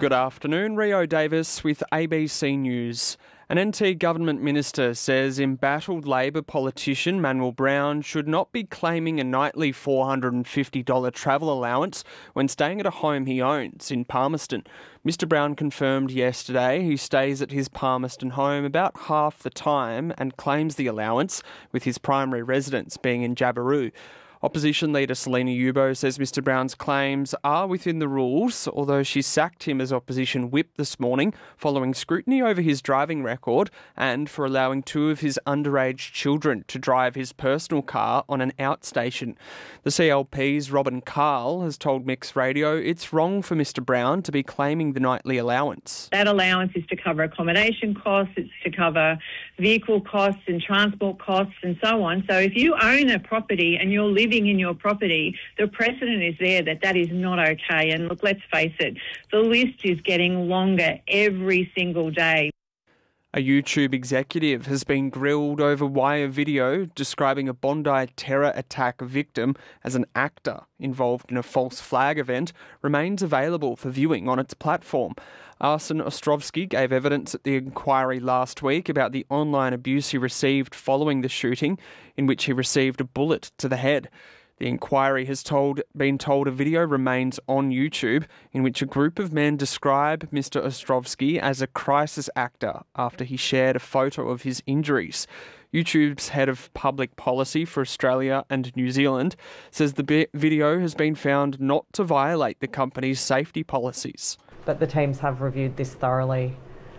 Good afternoon, Rio Davis with ABC News. An NT government minister says embattled Labor politician Manuel Brown should not be claiming a nightly $450 travel allowance when staying at a home he owns in Palmerston. Mr Brown confirmed yesterday he stays at his Palmerston home about half the time and claims the allowance, with his primary residence being in Jabiru. Opposition leader Selina Yubo says Mr Brown's claims are within the rules, although she sacked him as opposition whip this morning following scrutiny over his driving record and for allowing two of his underage children to drive his personal car on an outstation. The CLP's Robin Carl has told Mix Radio it's wrong for Mr Brown to be claiming the nightly allowance. That allowance is to cover accommodation costs, it's to cover vehicle costs and transport costs and so on. So if you own a property and you're living in your property, the precedent is there that is not okay. And look, let's face it, the list is getting longer every single day. A YouTube executive has been grilled over why a video describing a Bondi terror attack victim as an actor involved in a false flag event remains available for viewing on its platform. Arsen Ostrovsky gave evidence at the inquiry last week about the online abuse he received following the shooting, in which he received a bullet to the head. The inquiry has been told a video remains on YouTube in which a group of men describe Mr Ostrovsky as a crisis actor after he shared a photo of his injuries. YouTube's head of public policy for Australia and New Zealand says the video has been found not to violate the company's safety policies. But the teams have reviewed this thoroughly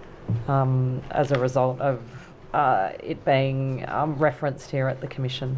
as a result of it being referenced here at the Commission.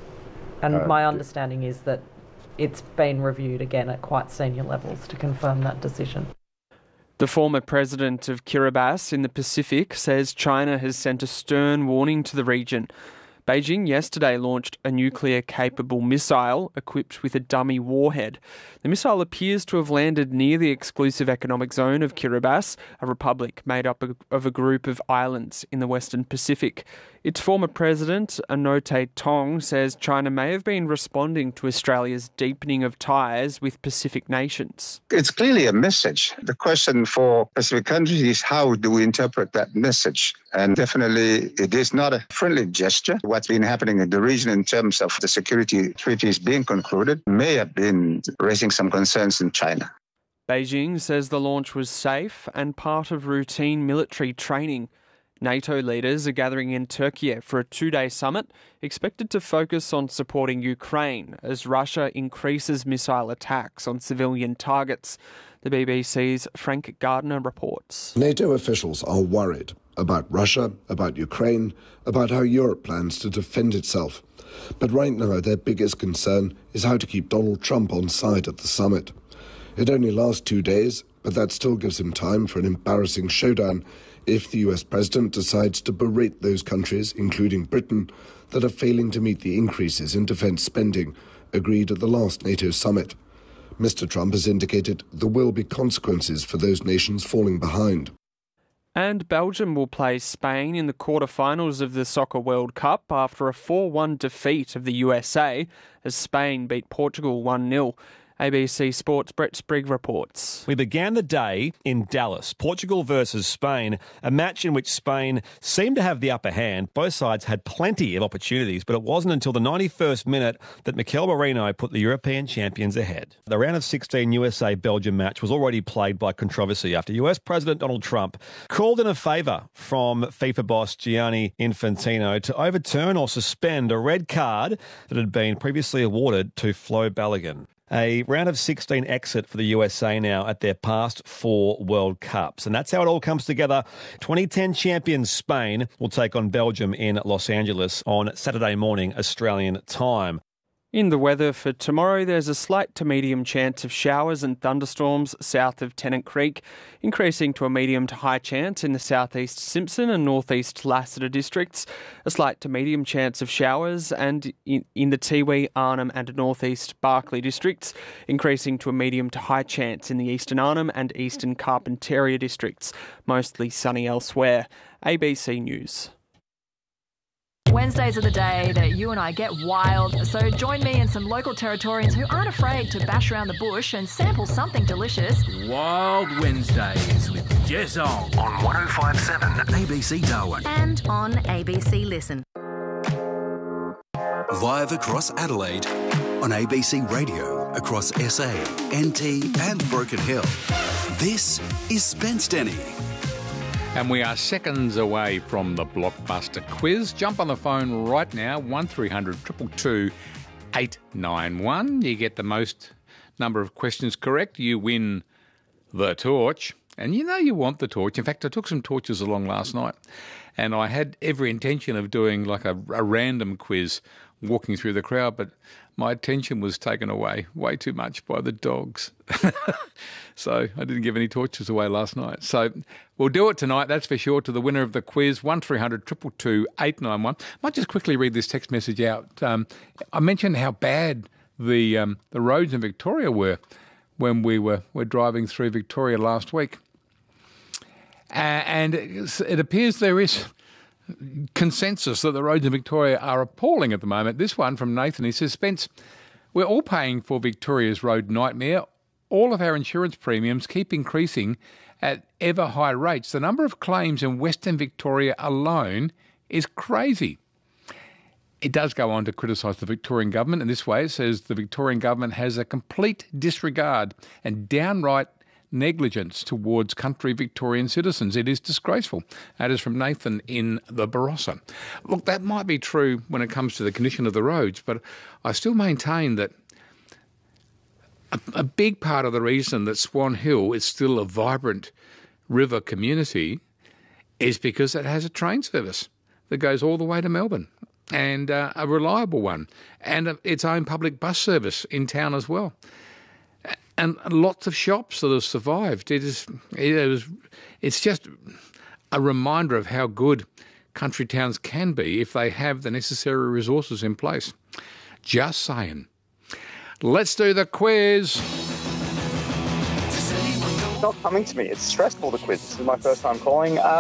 And my understanding is that it's been reviewed again at quite senior levels to confirm that decision. The former president of Kiribati in the Pacific says China has sent a stern warning to the region. Beijing yesterday launched a nuclear-capable missile equipped with a dummy warhead. The missile appears to have landed near the exclusive economic zone of Kiribati, a republic made up of a group of islands in the Western Pacific. Its former president, Anote Tong, says China may have been responding to Australia's deepening of ties with Pacific nations. It's clearly a message. The question for Pacific countries is how do we interpret that message? And definitely it is not a friendly gesture. What's been happening in the region in terms of the security treaties being concluded may have been raising some concerns in China. Beijing says the launch was safe and part of routine military training. NATO leaders are gathering in Turkey for a two-day summit expected to focus on supporting Ukraine as Russia increases missile attacks on civilian targets. The BBC's Frank Gardner reports. NATO officials are worried about Russia, about Ukraine, about how Europe plans to defend itself. But right now their biggest concern is how to keep Donald Trump on side at the summit. It only lasts 2 days, but that still gives him time for an embarrassing showdown if the US president decides to berate those countries, including Britain, that are failing to meet the increases in defence spending agreed at the last NATO summit. Mr Trump has indicated there will be consequences for those nations falling behind. And Belgium will play Spain in the quarterfinals of the Soccer World Cup after a 4-1 defeat of the USA as Spain beat Portugal 1-0. ABC Sports' Brett Sprigg reports. We began the day in Dallas, Portugal versus Spain, a match in which Spain seemed to have the upper hand. Both sides had plenty of opportunities, but it wasn't until the 91st minute that Mikel Merino put the European champions ahead. The round of 16 USA-Belgium match was already plagued by controversy after US President Donald Trump called in a favour from FIFA boss Gianni Infantino to overturn or suspend a red card that had been previously awarded to Flo Balogun. A round of 16 exit for the USA now at their past 4 World Cups. And that's how it all comes together. 2010 champions Spain will take on Belgium in Los Angeles on Saturday morning, Australian time. In the weather for tomorrow, there's a slight to medium chance of showers and thunderstorms south of Tennant Creek, increasing to a medium to high chance in the southeast Simpson and northeast Lassiter districts, a slight to medium chance of showers and in the Tiwi, Arnhem and northeast Barkly districts, increasing to a medium to high chance in the eastern Arnhem and eastern Carpentaria districts, mostly sunny elsewhere. ABC News. Wednesdays are the day that you and I get wild, so join me and some local Territorians who aren't afraid to bash around the bush and sample something delicious. Wild Wednesdays with Jess Ong on 105.7 ABC Darwin. And on ABC Listen. Live across Adelaide on ABC Radio, across SA, NT and Broken Hill. This is Spence Denny. And we are seconds away from the blockbuster quiz. Jump on the phone right now, 1300 222 891. You get the most number of questions correct, you win the torch. And you know you want the torch. In fact, I took some torches along last night and I had every intention of doing like a random quiz walking through the crowd, but my attention was taken away way too much by the dogs. So I didn't give any torches away last night. So we'll do it tonight, that's for sure, to the winner of the quiz, 1300 222 891. I might just quickly read this text message out. I mentioned how bad the roads in Victoria were when we were driving through Victoria last week. And it appears there is consensus that the roads in Victoria are appalling at the moment. This one from Nathan, he says, Spence, we're all paying for Victoria's road nightmare. All of our insurance premiums keep increasing at ever higher rates. The number of claims in Western Victoria alone is crazy. It does go on to criticise the Victorian government in this way. It says the Victorian government has a complete disregard and downright negligence towards country Victorian citizens. It is disgraceful. That is from Nathan in the Barossa. Look, that might be true when it comes to the condition of the roads, but I still maintain that a big part of the reason that Swan Hill is still a vibrant river community is because it has a train service that goes all the way to Melbourne, and a reliable one, and its own public bus service in town as well. And lots of shops that have survived. It's just a reminder of how good country towns can be if they have the necessary resources in place. Just saying. Let's do the quiz. It's not coming to me. It's stressful, the quiz. This is my first time calling. Does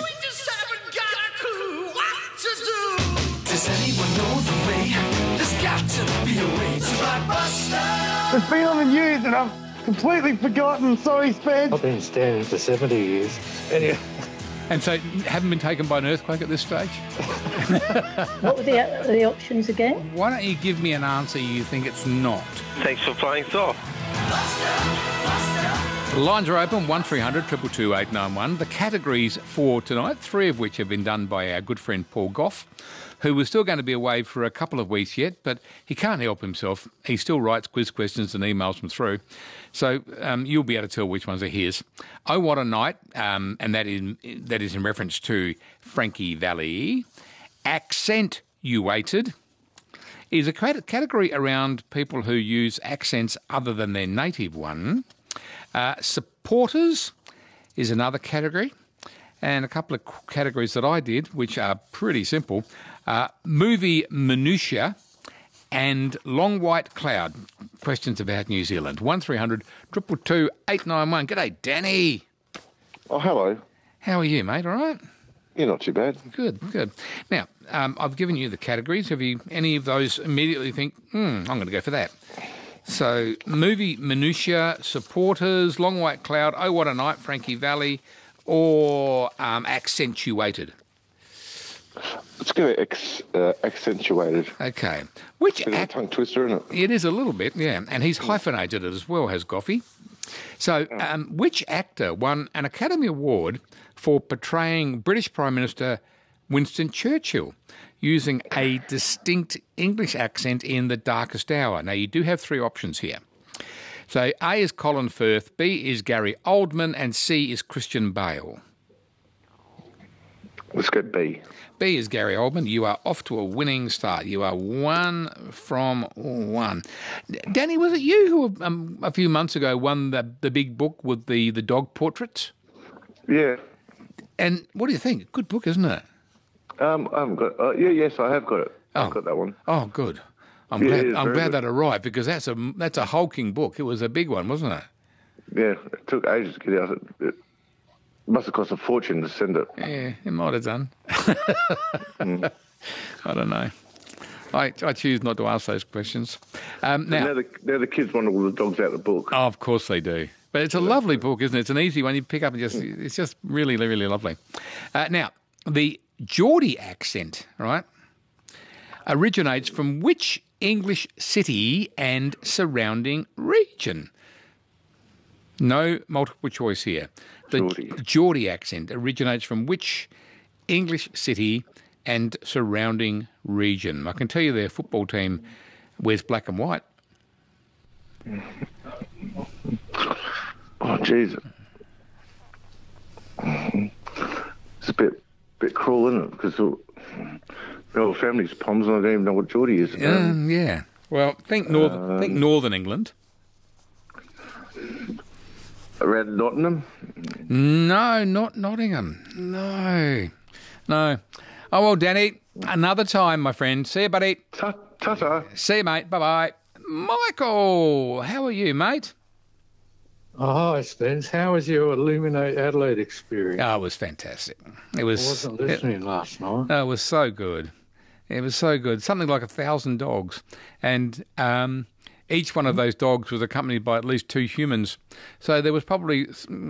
anyone know the way? There's got to be a way to Blockbuster. It's been on the news and I've completely forgotten. Sorry, Spence. I've been standing for 70 years. Anyway. And so haven't been taken by an earthquake at this stage? What were the options again? Why don't you give me an answer you think it's not? Thanks for playing soft. The lines are open, 1300 222 891. The categories for tonight, 3 of which have been done by our good friend Paul Goff, who was still going to be away for a couple of weeks yet, but he can't help himself. He still writes quiz questions and emails them through. So you'll be able to tell which ones are his. Oh, What a Night, and that is in reference to Frankie Valli. Accentuated is a category around people who use accents other than their native one. Supporters is another category. And a couple of categories that I did, which are pretty simple. Movie Minutia and Long White Cloud. Questions about New Zealand. 1300 222 891. G'day, Danny. Oh, hello. How are you, mate? All right? Yeah, not too bad. Good. Now, I've given you the categories. Have you any of those immediately think, I'm going to go for that? So, Movie Minutia, Supporters, Long White Cloud, Oh, What a Night, Frankie Valli, or Accentuated? Let's go Accentuated. Okay. Which it's a tongue twister, isn't it? It is a little bit, yeah. And he's hyphenated it as well, has Goffy. So, which actor won an Academy Award for portraying British Prime Minister Winston Churchill using a distinct English accent in The Darkest Hour? Now, you do have 3 options here. So A is Colin Firth, B is Gary Oldman, and C is Christian Bale. Let's go B. B is Gary Oldman. You are off to a winning start. You are 1 from 1. Danny, was it you who a few months ago won the big book with the dog portraits? Yeah. And what do you think? Good book, isn't it? I haven't got it. Yes, I have got it. I've got that one. Oh, good. I'm glad that arrived, because that's a hulking book. It was a big one, wasn't it? Yeah, it took ages to get out. It must have cost a fortune to send it. Yeah, it might have done. I don't know. I choose not to ask those questions. Now the kids want all the dogs out of the book. Oh, of course they do. But it's a lovely book, isn't it? It's an easy one. You pick up and it's just really, really lovely. Now, the Geordie accent, right, originates from which English city and surrounding region? No multiple choice here. The Geordie accent originates from which English city and surrounding region? I can tell you their football team wears black and white. Oh, Jesus. It's a bit cruel, isn't it? Because the whole family's Poms and I don't even know what Geordie is. Yeah. Well, think Northern England. Around Nottingham? No, not Nottingham. No. Oh, well, Danny, another time, my friend. See you, buddy. Ta-ta. See you, mate. Bye-bye. Michael, how are you, mate? Oh, hi, Spence. How was your Illuminate Adelaide experience? Oh, it was fantastic. I wasn't listening last night. Oh, it was so good. It was so good. Something like 1,000 dogs. And each one of those dogs was accompanied by at least 2 humans. So there was probably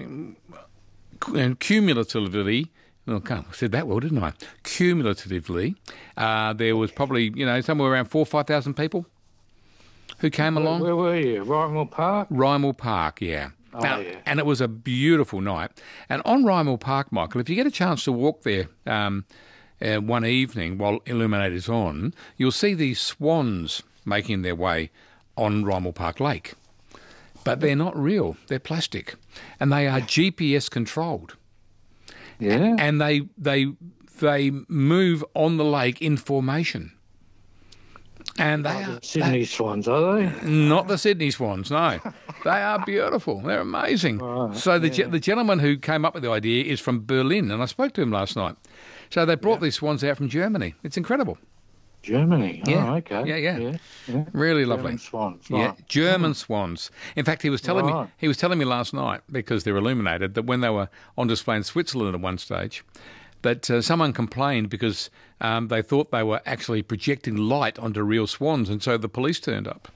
cumulatively... Oh, I said that well, didn't I? Cumulatively, there was probably, somewhere around 4,000 or 5,000 people who came along. Where were you? Rymel Park? Rymel Park, yeah. Yeah. And it was a beautiful night. And on Rymel Park, Michael, if you get a chance to walk there one evening while Illuminate is on, you'll see these swans making their way on Rymel Park Lake. But they're not real. They're plastic. And they are GPS controlled. Yeah. And they move on the lake in formation. And they are Sydney swans, are they? Not the Sydney swans, no. They are beautiful. They're amazing. Right, so the gentleman who came up with the idea is from Berlin, and I spoke to him last night. So they brought these swans out from Germany. It's incredible. Germany? Yeah. Oh, okay. Yeah. Really lovely. German swans. Yeah, Right. German swans. In fact, he was telling me last night, because they're illuminated, that when they were on display in Switzerland at one stage, that someone complained because they thought they were actually projecting light onto real swans, and so the police turned up.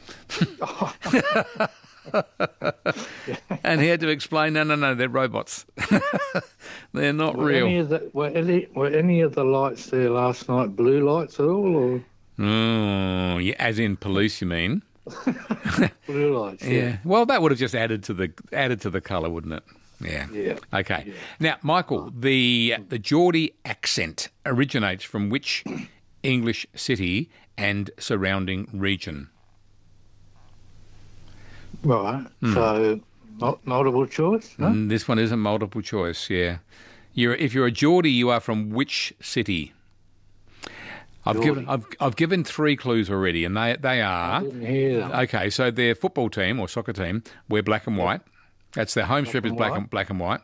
And he had to explain, no, they're robots. They're not real. Were any of the lights there last night blue lights at all? Or? Oh, yeah, as in police, you mean? Blue lights, yeah. Well, that would have just added to the colour, wouldn't it? Yeah. Okay. Yeah. Now, Michael, the Geordie accent originates from which English city and surrounding region? Right. So, multiple choice? No? This one isn't multiple choice, yeah. If you're a Geordie, you are from which city? I've given 3 clues already, and they are... I didn't hear them. Okay, so their football team or soccer team wear black and white. That's their home strip is black and white.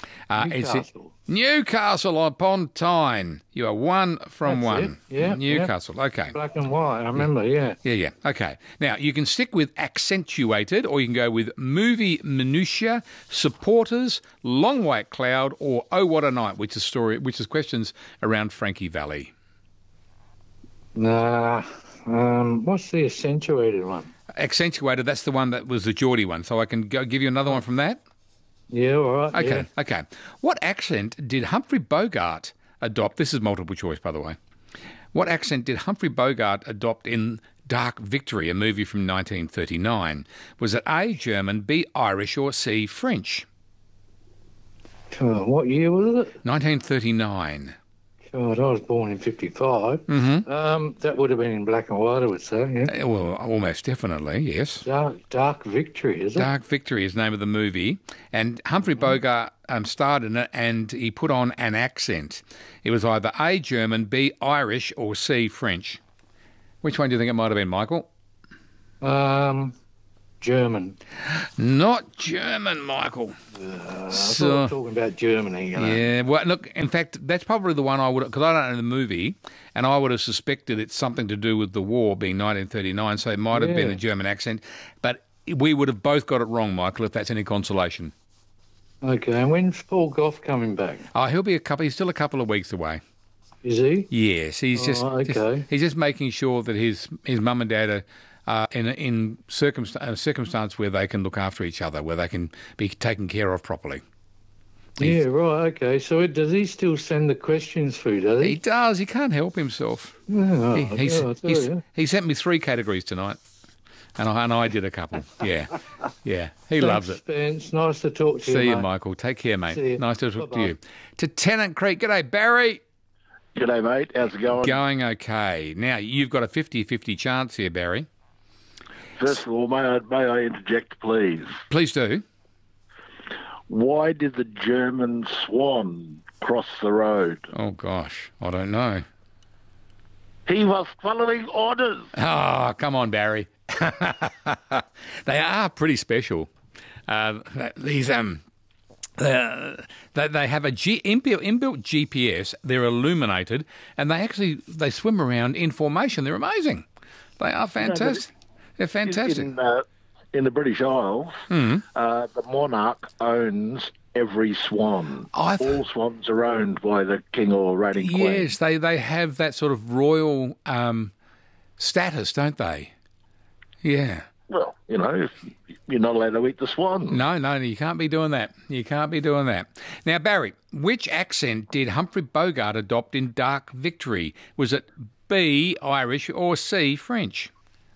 Newcastle upon Tyne. You are 1 from 1. Yeah. Newcastle. Okay. Black and white. I remember. Yeah. Yeah. Okay. Now you can stick with accentuated, or you can go with movie minutiae, supporters, long white cloud, or oh what a night, which is questions around Frankie Valley. What's the accentuated one? Accentuated, that's the one that was the Geordie one. So I can give you another one from that? Yeah, all right. Okay. What accent did Humphrey Bogart adopt? This is multiple choice, by the way. What accent did Humphrey Bogart adopt in Dark Victory, a movie from 1939? Was it A, German, B, Irish, or C, French? What year was it? 1939. God, I was born in 55. Mm-hmm. That would have been in black and white, I would say, yeah. Well, almost definitely, yes. Dark Victory, is it? Dark Victory is the name of the movie. And Humphrey Bogart starred in it, and he put on an accent. It was either A, German, B, Irish, or C, French. Which one do you think it might have been, Michael? German. Not German, Michael. I thought talking about Germany. Yeah, well, look, in fact, that's probably the one I would, because I don't know the movie, and I would have suspected it's something to do with the war being 1939, so it might have been a German accent. But we would have both got it wrong, Michael, if that's any consolation. Okay, and when's Paul Gough coming back? Oh, he's still a couple of weeks away. Is he? Yes, he's he's just making sure that his mum and dad are in a circumstance where they can look after each other, where they can be taken care of properly. Yeah, right, okay. So does he still send the questions through, does he? He does. He can't help himself. Oh, He sent me 3 categories tonight, and I did a couple. Yeah. He loves it. Spence. Nice to talk to you, See you, mate. Michael. Take care, mate. See you. Nice to talk Bye-bye. to you. To Tennant Creek. G'day, Barry. G'day, mate. How's it going? Going okay. Now, you've got a 50-50 chance here, Barry. First of all, may I interject, please? Please do. Why did the German Swan cross the road? Oh, gosh. I don't know. He was following orders. Oh, come on, Barry. They are pretty special. These they have a inbuilt GPS. They're illuminated, and they swim around in formation. They're amazing. They are fantastic. They're fantastic. In the British Isles, the monarch owns every swan. All swans are owned by the king or reigning queen. Yes, they have that sort of royal status, don't they? Yeah. Well, you're not allowed to eat the swan. No, you can't be doing that. You can't be doing that. Now, Barry, which accent did Humphrey Bogart adopt in Dark Victory? Was it B, Irish, or C, French?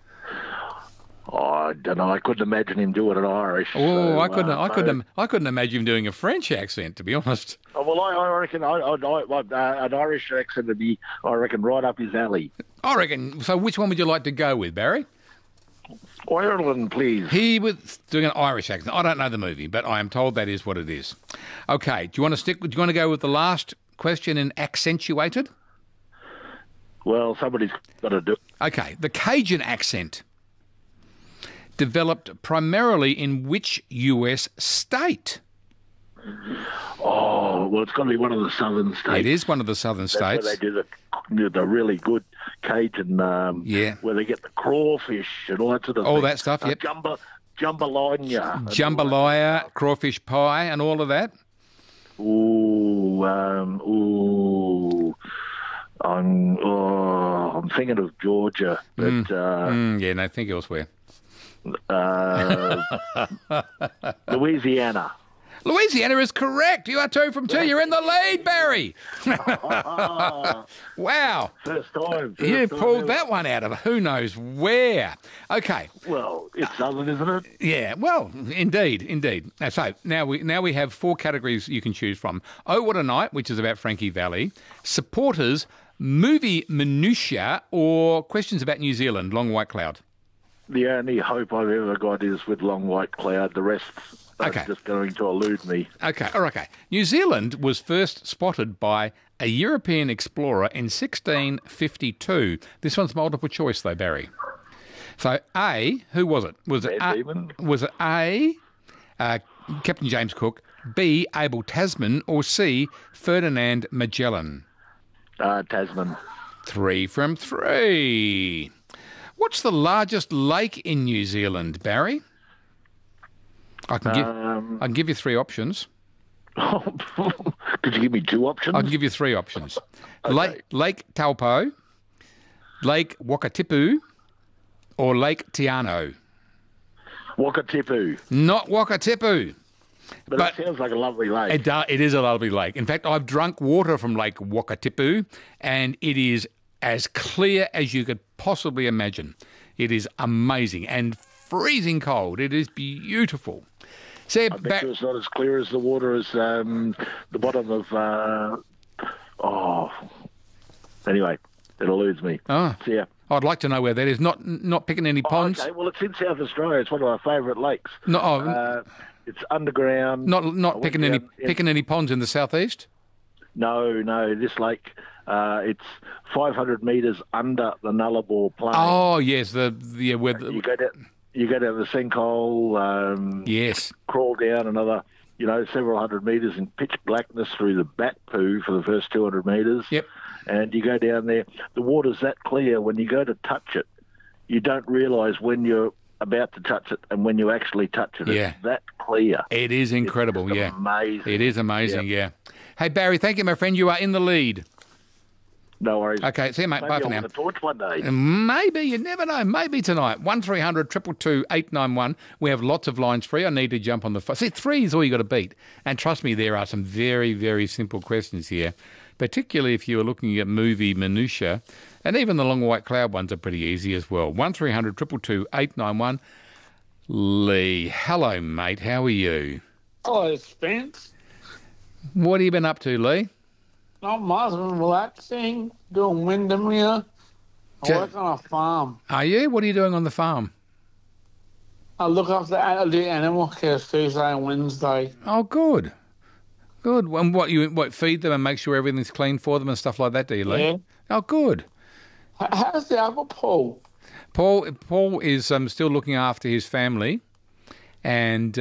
Oh, I don't know. I couldn't imagine him doing an Irish. Oh, so, I couldn't imagine him doing a French accent, to be honest. Oh, well, I reckon an Irish accent would be, I reckon, right up his alley. I reckon. So, which one would you like to go with, Barry? Ireland, please. He was doing an Irish accent. I don't know the movie, but I am told that is what it is. Okay. Do you want to go with the last question in accentuated? Well, somebody's got to do it. Okay. The Cajun accent developed primarily in which US state? Oh, well, it's got to be one of the southern states. It is one of the southern states. That's where they do the really good Cajun, where they get the crawfish and all that sort of thing. All that stuff, yep. Jambalaya. Jambalaya, crawfish pie and all of that? I'm thinking of Georgia, but... think elsewhere. Louisiana. Louisiana is correct. You are 2 from 2. You're in the lead, Barry. Wow. First time. You pulled that one out of who knows where. Okay. Well, it's southern, isn't it? Yeah, well, indeed. So now we have 4 categories you can choose from. Oh, What a Night, which is about Frankie Valli. Supporters, movie minutiae, or questions about New Zealand, Long White Cloud. The only hope I've ever got is with Long White Cloud. The rest are just going to elude me. Okay. New Zealand was first spotted by a European explorer in 1652. This one's multiple choice, though, Barry. So, A, who was it? Was it A, Captain James Cook, B, Abel Tasman, or C, Ferdinand Magellan? Tasman. 3 from 3. What's the largest lake in New Zealand, Barry? I can give you 3 options. Could you give me 2 options? I can give you 3 options. Okay. Lake Taupo, Lake Wakatipu, or Lake Tiano? Wakatipu. Not Wakatipu. But it sounds like a lovely lake. It is a lovely lake. In fact, I've drunk water from Lake Wakatipu, and it is as clear as you could possibly imagine. It is amazing and freezing cold. It is beautiful. I bet it's not as clear as the water as the bottom of... Anyway, it eludes me. Oh. So, yeah. I'd like to know where that is. Not picking any ponds. Okay, well, it's in South Australia. It's one of our favourite lakes. No, it's underground. Not picking any ponds in the southeast? No. This lake... it's 500 metres under the Nullarbor Plain. Oh yes, where you go down the sinkhole. Yes. Crawl down another, several hundred metres in pitch blackness through the bat poo for the first 200 metres. Yep. And you go down there. The water's that clear. When you go to touch it, you don't realise when you're about to touch it and when you actually touch it. Yeah. It's that clear. It is incredible. It's yeah. Amazing. It is amazing. Yeah. Hey Barry, thank you, my friend. You are in the lead. No worries. Okay, see you, mate. Maybe Bye for I'll now. get a torch one day. Maybe, you never know. Maybe tonight. 1300 222 891. We have lots of lines free. I need to jump on the phone. See, 3 is all you got to beat. And trust me, there are some very, very simple questions here, particularly if you are looking at movie minutiae. And even the long white cloud ones are pretty easy as well. 1300 222 891. Lee, hello, mate. How are you? Hello, Spence. What have you been up to, Lee? Not much. I've been relaxing, doing Windermere. I work on a farm. Are you? What are you doing on the farm? I look after the animal care Tuesday and Wednesday. Oh, good. Good. And what feed them and make sure everything's clean for them and stuff like that, do you, Lee? Yeah. Oh, good. How's the other Paul? Paul is still looking after his family, and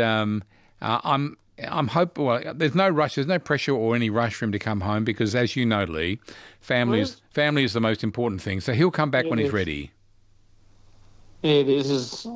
I'm hoping. Well, there's no rush. There's no pressure or any rush for him to come home because, as you know, Lee, family is the most important thing. So he'll come back when he's ready. Yeah, it is.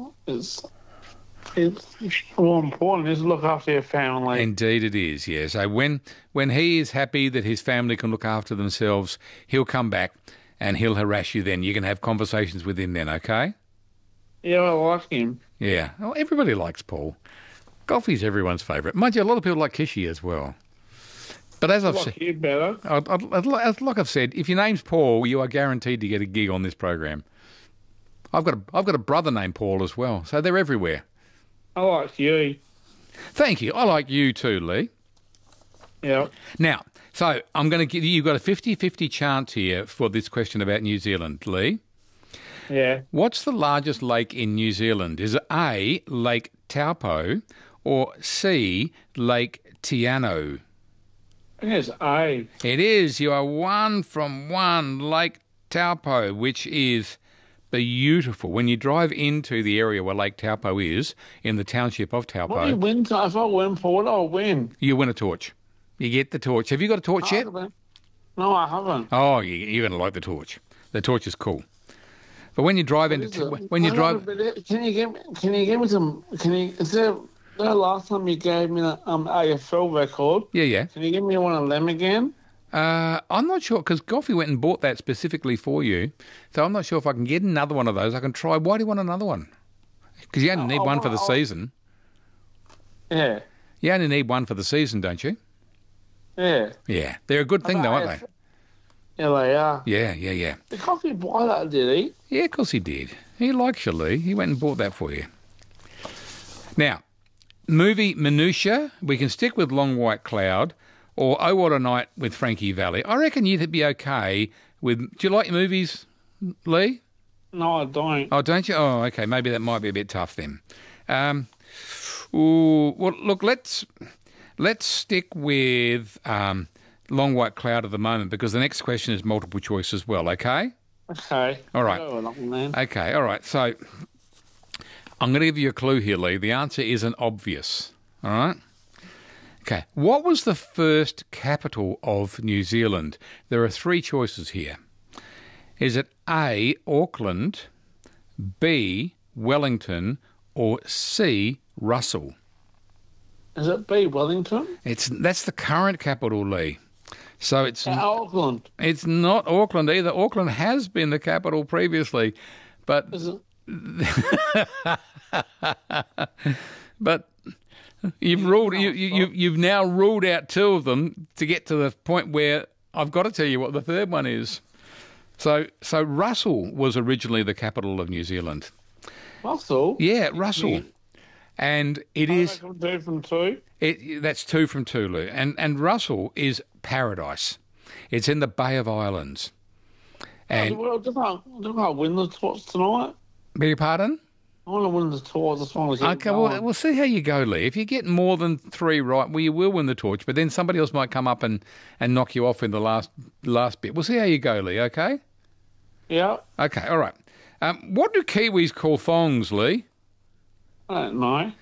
It's more important is to look after your family. Indeed, it is. Yeah. So when he is happy that his family can look after themselves, he'll come back and he'll harass you. Then you can have conversations with him. Then, okay? Yeah, I like him. Yeah. Well, everybody likes Paul. Golfy's everyone's favourite. Mind you, a lot of people like Kishy as well. But as I've said, you better. Like I've said, if your name's Paul, you are guaranteed to get a gig on this program. I've got a brother named Paul as well, so they're everywhere. I like you. Thank you. I like you too, Lee. Yeah. Now, so I'm going to give you. You've got a 50-50 chance here for this question about New Zealand, Lee. Yeah. What's the largest lake in New Zealand? Is it A, Lake Taupo, or C, Lake Tiano? I think it's A. It is. You are 1 from 1. Lake Taupo, which is beautiful. When you drive into the area where Lake Taupo is, in the township of Taupo... What do you win? If I win, what do I win? You win a torch. You get the torch. Have you got a torch yet? No, I haven't. Oh, you're going to like the torch. The torch is cool. But when you drive into... Can you give me some... Is there... The last time you gave me the AFL record. Yeah. Can you give me one of them again? I'm not sure, because Goffy went and bought that specifically for you. So I'm not sure if I can get another one of those. I can try. Why do you want another one? Because you only need one for the season. Yeah. You only need one for the season, don't you? Yeah. Yeah. They're a good thing, though, aren't they? Yeah, they are. Yeah. The Goffy buy that, did he? Yeah, of course he did. He likes you, Lee. He went and bought that for you. Now... Movie minutiae, we can stick with Long White Cloud or Oh What a Night with Frankie Valli. I reckon you'd be okay with... Do you like your movies, Lee? No, I don't. Oh, don't you? Oh, okay. Maybe that might be a bit tough then. Well, look, let's stick with Long White Cloud at the moment because the next question is multiple choice as well, okay? Okay. All right. Okay, all right. So... I'm going to give you a clue here, Lee. The answer isn't obvious. All right? Okay. What was the first capital of New Zealand? There are 3 choices here. Is it A, Auckland, B, Wellington, or C, Russell? Is it B, Wellington? That's the current capital, Lee. So it's Auckland. It's not Auckland either. Auckland has been the capital previously, but... Is it? But you've now ruled out 2 of them to get to the point where I've got to tell you what the third one is. So Russell was originally the capital of New Zealand. Russell? Yeah, Russell. And it is 2 from 2. That's 2 from 2, Lou. And Russell is paradise. It's in the Bay of Islands. And did I win the torch tonight? Beg your pardon? I want to win the torch. Okay, well, we'll see how you go, Lee. If you get more than 3 right, well, you will win the torch, but then somebody else might come up and knock you off in the last bit. We'll see how you go, Lee, okay? Yeah. Okay, all right. What do Kiwis call thongs, Lee? I don't know.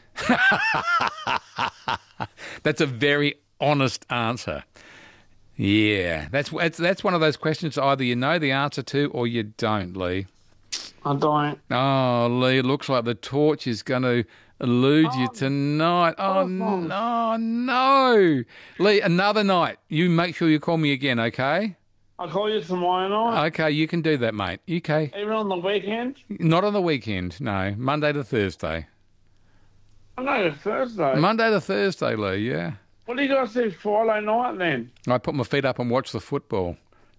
That's a very honest answer. Yeah, that's one of those questions either you know the answer to or you don't, Lee. I don't. Oh, Lee, it looks like the torch is going to elude you tonight. Oh, no. Lee, another night. You make sure you call me again, okay? I'll call you tomorrow night. Okay, you can do that, mate. Okay. Even on the weekend? Not on the weekend, no. Monday to Thursday. Monday to Thursday? Monday to Thursday, Lee, yeah. What do you guys do Friday night then? I put my feet up and watch the football.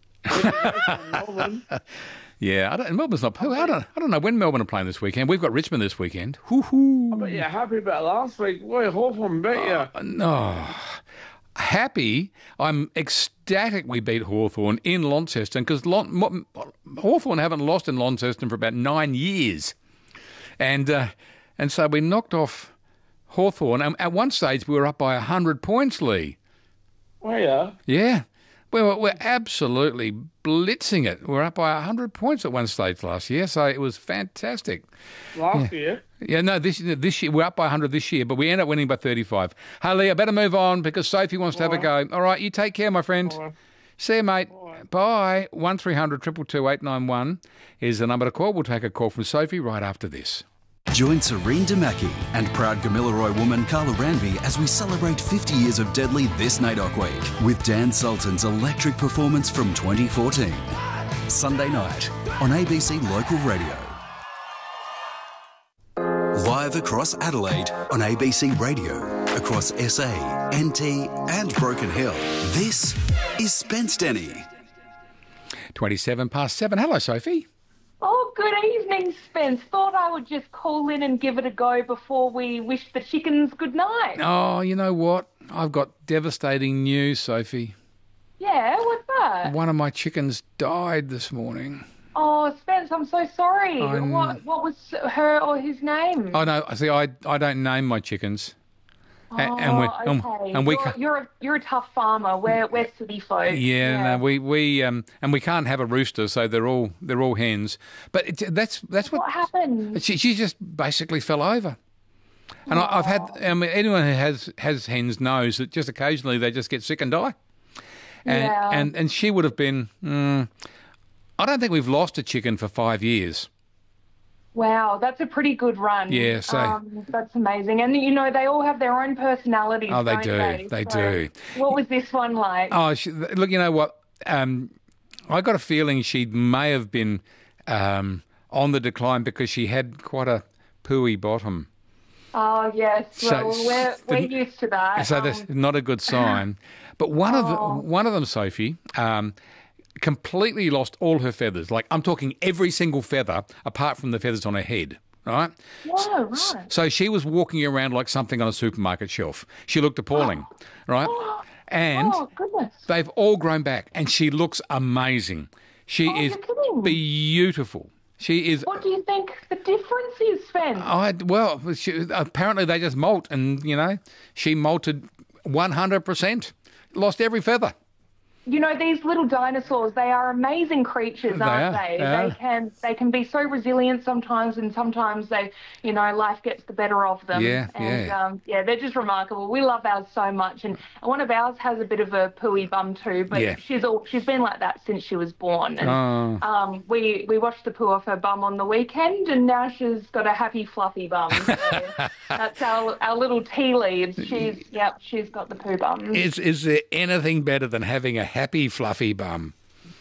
Yeah, Melbourne's not. I don't know when Melbourne are playing this weekend. We've got Richmond this weekend. Hoo-hoo. I bet you're happy about last week. Boy, Hawthorn beat you. No. Happy. I'm ecstatic we beat Hawthorn in Launceston because Hawthorn haven't lost in Launceston for about 9 years. And so we knocked off Hawthorn. At one stage, we were up by 100 points, Lee. Oh, yeah? Yeah. We're absolutely blitzing it. We're up by 100 points at one stage last year, so it was fantastic. Last year? Yeah, no, this year. We're up by 100 this year, but we end up winning by 35. Hey, Lee, I better move on because Sophie wants to have a go. All right, you take care, my friend. Bye. See you, mate. Bye. 1300 222 891 is the number to call. We'll take a call from Sophie right after this. Join Serene Damaki and proud Gamilaroi woman Carla Ranby as we celebrate 50 years of Deadly this NAIDOC week with Dan Sultan's electric performance from 2014. Sunday night on ABC Local Radio. Live across Adelaide on ABC Radio, across SA, NT and Broken Hill. This is Spence Denny. 27 past 7. Hello, Sophie. Oh, good evening, Spence. Thought I would just call in and give it a go before we wish the chickens good night. Oh, you know what? I've got devastating news, Sophie. Yeah, what's that? One of my chickens died this morning. Oh, Spence, I'm so sorry. What was her or his name? Oh, no, see, I don't name my chickens. Okay. You're a tough farmer. We're city folk. Yeah. No, we can't have a rooster, so they're all hens. But that's what happened. She just basically fell over. And I've had anyone who has hens knows that just occasionally they just get sick and die. And she would have been. I don't think we've lost a chicken for 5 years. Wow, that's a pretty good run. Yeah, so that's amazing. And you know, they all have their own personalities. Oh, they don't do. They do. What was this one like? Oh, look, you know what? I got a feeling she may have been on the decline because she had quite a pooey bottom. Oh yes, well we're used to that. So that's not a good sign. But one of them, Sophie, completely lost all her feathers. Like, I'm talking every single feather apart from the feathers on her head, right? Whoa, right. So she was walking around like something on a supermarket shelf. She looked appalling, right? And they've all grown back, and she looks amazing. She is beautiful. She is. What do you think the difference is, Sven? Apparently they just molt, and, you know, she molted 100%. Lost every feather. You know, these little dinosaurs, they are amazing creatures, aren't they? Yeah. They can be so resilient sometimes, and sometimes they, you know, life gets the better of them. They're just remarkable. We love ours so much, and one of ours has a bit of a pooey bum too, but she's been like that since she was born. And we washed the poo off her bum on the weekend, and now she's got a happy fluffy bum. So that's our little tea leaves. She's got the poo bum. Is there anything better than having a happy fluffy bum?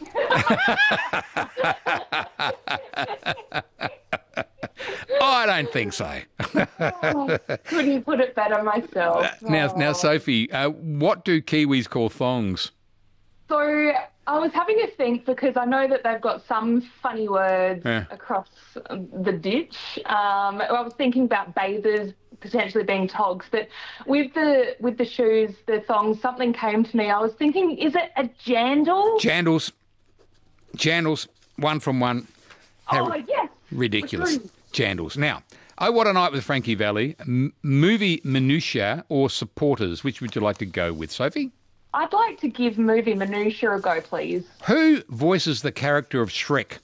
I don't think so. Couldn't put it better myself. Now, Sophie, what do Kiwis call thongs? So I was having a think because I know that they've got some funny words across the ditch. I was thinking about bathers potentially being togs, but with the shoes, the thongs, something came to me. I was thinking, is it a jandal? Jandals, one from one. Yes. Ridiculous. Jandals. Now, What a Night with Frankie Valli, movie minutiae or supporters, which would you like to go with, Sophie? I'd like to give movie minutiae a go, please. Who voices the character of Shrek?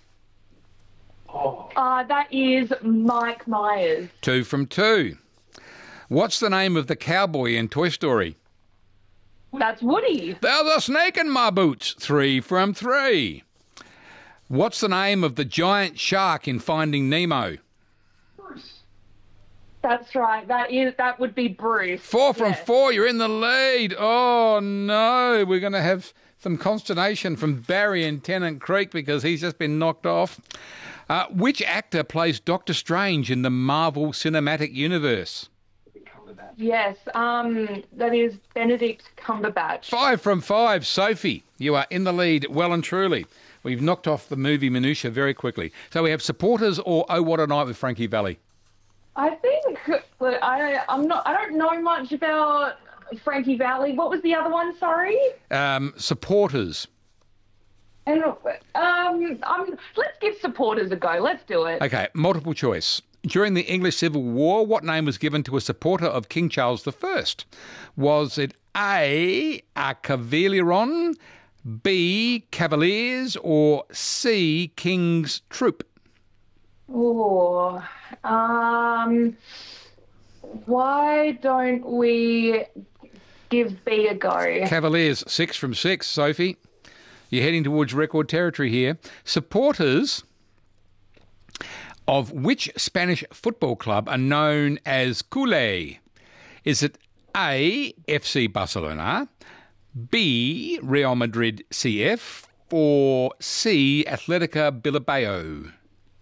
That is Mike Myers. 2 from 2. What's the name of the cowboy in Toy Story? That's Woody. There's a snake in my boots. 3 from 3. What's the name of the giant shark in Finding Nemo? Bruce. That's right. That would be Bruce. 4 from 4. You're in the lead. Oh, no. We're going to have some consternation from Barry in Tennant Creek because he's just been knocked off. Which actor plays Doctor Strange in the Marvel Cinematic Universe? Yes, that is Benedict Cumberbatch. 5 from 5. Sophie, you are in the lead well and truly. We've knocked off the movie minutiae very quickly. So we have supporters or Oh What a Night with Frankie Valli. I think I don't know much about Frankie Valli. What was the other one? Sorry. Supporters. And let's give supporters a go. Let's do it. Okay, multiple choice. During the English Civil War, what name was given to a supporter of King Charles I? Was it A, Cavaliron, B, Cavaliers, or C, King's Troop? Oh, why don't we give B a go? Cavaliers, 6 from 6, Sophie. You're heading towards record territory here. Supporters of which Spanish football club are known as culé? Is it A, FC Barcelona, B, Real Madrid CF, or C, Atletica Bilbao?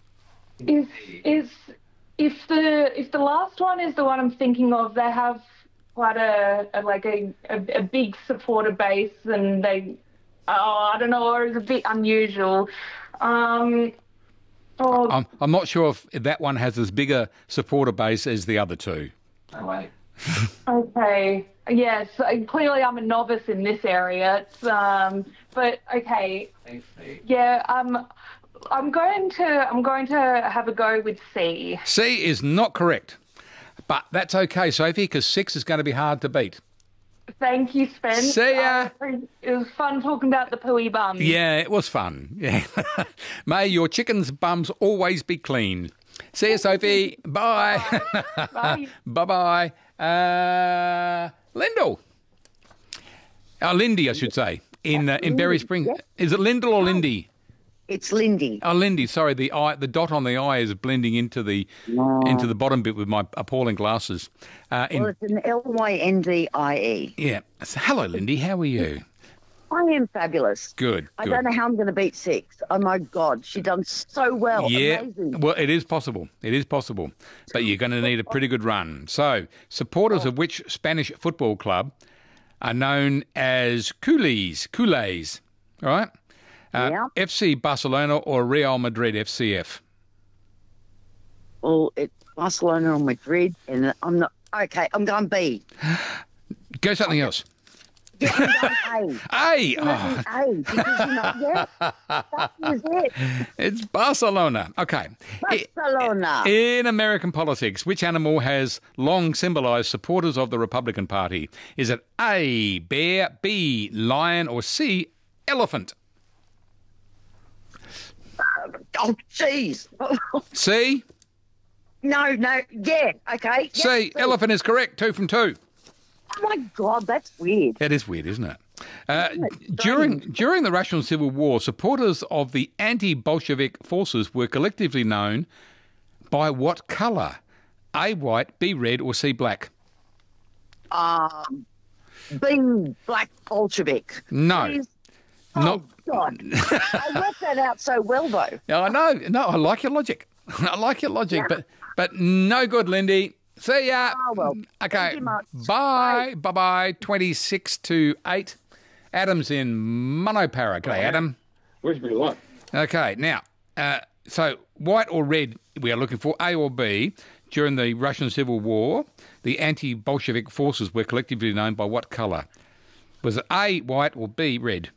If the last one is the one I'm thinking of, they have quite a big supporter base, and I don't know, or it's a bit unusual. I'm not sure if that one has as big a supporter base as the other two. Oh, wait. Okay. Yes. Clearly, I'm a novice in this area. But okay. Yeah. I'm going to have a go with C. C is not correct, but that's okay, Sophie, because 6 is going to be hard to beat. Thank you, Spence. See ya. It was fun talking about the pooey bums. Yeah, it was fun. Yeah. May your chicken's bums always be clean. See you, Sophie. Bye. Bye. Bye-bye. Lyndall. Lindy, I should say, in Berry Springs. Yep. Is it Lyndall or Lindy? It's Lindy. Oh, Lindy. Sorry, the dot on the I is blending into the bottom bit with my appalling glasses. It's an Lyndie. Yeah. So, hello, Lindy. How are you? I am fabulous. Good. I don't know how I'm going to beat 6. Oh my God, she done so well. Yeah. Amazing. Well, it is possible. It is possible, but you're going to need a pretty good run. So, supporters of which Spanish football club are known as culés? All right. FC Barcelona or Real Madrid FCF? Well, it's Barcelona or Madrid, and I'm not... Okay, I'm going B. Go something else. Yeah, I'm going A. A! Oh. A, because, that is it. It's Barcelona. Okay. Barcelona. In American politics, which animal has long symbolised supporters of the Republican Party? Is it A, bear, B, lion, or C, elephant? Oh, jeez. C? No, yeah, okay. C, elephant is correct, 2 from 2. Oh, my God, that's weird. That is weird, isn't it? During the Russian Civil War, supporters of the anti-Bolshevik forces were collectively known by what colour? A, white, B, red, or C, black? B, black Bolshevik. No. Please. Oh, God. I worked that out so well, though. Yeah, I know. No, I like your logic. but no good, Lindy. See ya. Oh, well. Okay. Thank you much. Bye. Bye-bye. 26-8. Adam's in Monopara. G'day, Adam. Where's my light? Okay, now, so white or red we are looking for, A or B. During the Russian Civil War, the anti-Bolshevik forces were collectively known by what colour? Was it A, white, or B, red?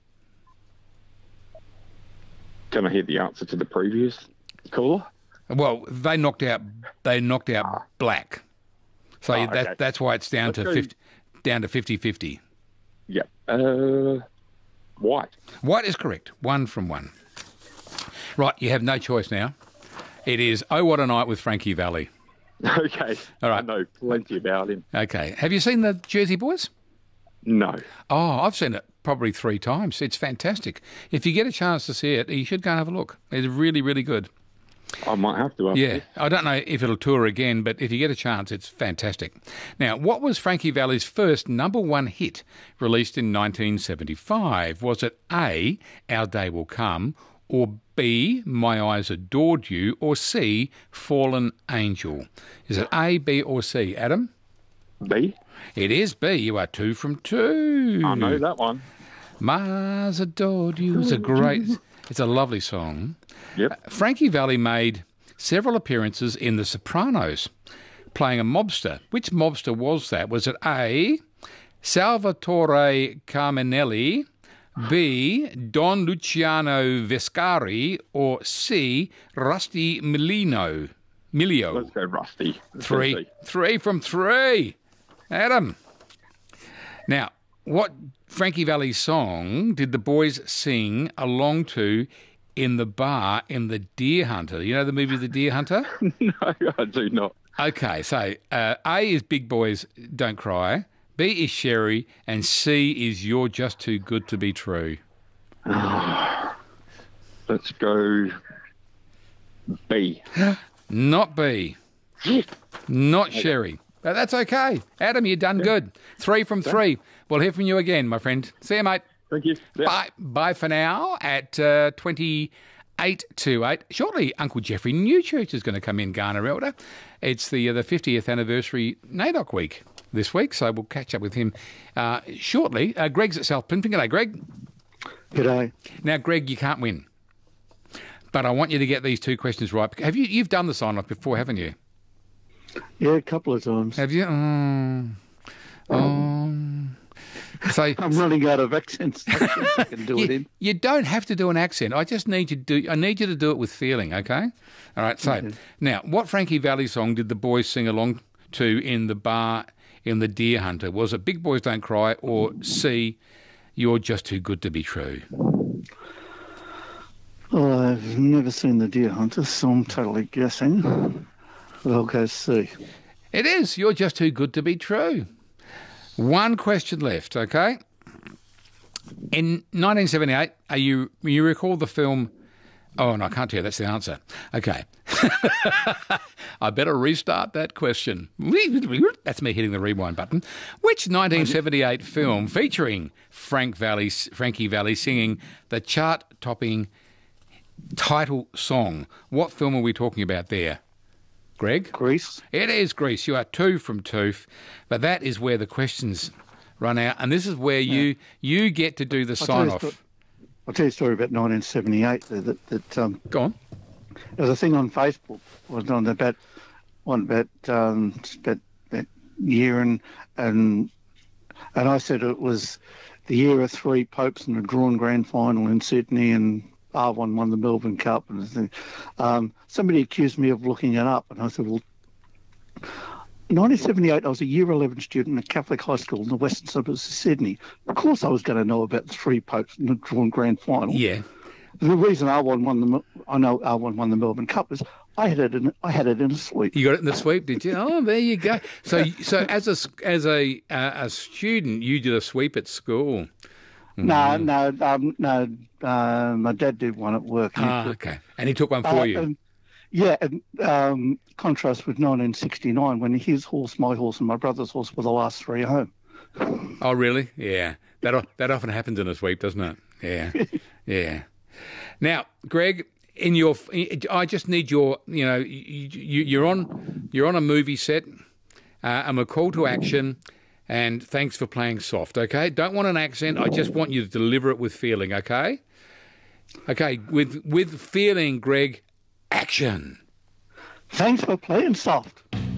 Can I hear the answer to the previous caller? Well, they knocked out black. So that's why it's down to 50-50. Yeah. White. White is correct. 1 from 1. Right, you have no choice now. It is Oh What a Night with Frankie Valli. Okay. All right. I know plenty about him. Okay. Have you seen the Jersey Boys? No. Oh, I've seen it probably 3 times. It's fantastic. If you get a chance to see it, you should go and have a look. It's really, really good. I might have to. Yeah, I don't know if it'll tour again, but if you get a chance, it's fantastic. Now, what was Frankie Valli's first #1 hit released in 1975? Was it A, Our Day Will Come, or B, My Eyes Adored You, or C, Fallen Angel? Is it A, B, or C, Adam? B. It is B. You are 2 from 2. I know that one. My Eyes Adored You is it's a lovely song. Yep. Frankie Valli made several appearances in The Sopranos, playing a mobster. Which mobster was that? Was it A, Salvatore Carminelli, B, Don Luciano Vescari, or C, Rusty Milio? Let's go Rusty. Three from 3. Adam. Now, what Frankie Valli's song did the boys sing along to in the bar in The Deer Hunter? You know the movie The Deer Hunter? No, I do not. Okay, so A is Big Boys Don't Cry, B is Sherry, and C is You're Just Too Good to Be True. Let's go B. Not B. Not Sherry. But that's okay. Adam, you've done good. 3 from 3. We'll hear from you again, my friend. See you, mate. Thank you. Yeah. Bye for now at 28 to 8. Shortly, Uncle Jeffrey Newchurch is going to come in, Garner Elder. It's the 50th anniversary NAIDOC week this week, so we'll catch up with him shortly. Greg's at South Plimpton. G'day, Greg. G'day. Now, Greg, you can't win, but I want you to get these 2 questions right. You've done the sign-off before, haven't you? Yeah, a couple of times. Have you? So I'm running out of accents. I can do it in. You don't have to do an accent. I just need you to do it with feeling, okay? All right, so now, what Frankie Valli song did the boys sing along to in the bar in The Deer Hunter? Was it Big Boys Don't Cry or C, You're Just Too Good to Be True? Well, I've never seen The Deer Hunter, so I'm totally guessing. But I'll go C. It is. You're Just Too Good to Be True. 1 question left, okay? In 1978, you recall the film... Oh, no, I can't tell you. That's the answer. Okay. I better restart that question. That's me hitting the rewind button. Which 1978 film featuring Frankie Valli singing the chart-topping title song? What film are we talking about there? Greg? Grease. It is Grease. You are 2 from 2, but that is where the questions run out, and this is where you get to do the sign-off. I'll tell you a story about 1978. Go on. There was a thing on Facebook was on about that year, and I said it was the year of 3 popes and a drawn grand final in Sydney, and R1 won the Melbourne Cup and everything. Somebody accused me of looking it up, and I said, well, in 1978, I was a Year 11 student at Catholic High School in the western suburbs of Sydney. Of course I was going to know about the 3 popes and the drawn grand final. Yeah. The reason R1 won the Melbourne Cup is I had it in a sweep. You got it in the sweep, did you? Oh, there you go. So as a student, you did a sweep at school. No. My dad did one at work. Okay. And he took one for you. Contrast with 1969 when his horse, my horse, and my brother's horse were the last 3 home. Oh, really? Yeah. That often happens in a sweep, doesn't it? Yeah. Yeah. Now, Greg, I just need your, you're on a movie set. I'm a call to action. And thanks for playing soft, okay? Don't want an accent. I just want you to deliver it with feeling, okay? Okay, with feeling, Greg, action. Thanks for playing soft.